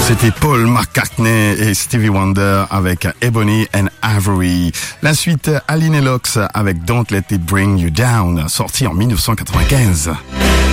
C'était Paul McCartney et Stevie Wonder avec Ebony and Ivory. La suite, Aline Lox avec Don't Let It Bring You Down, sorti en 1995.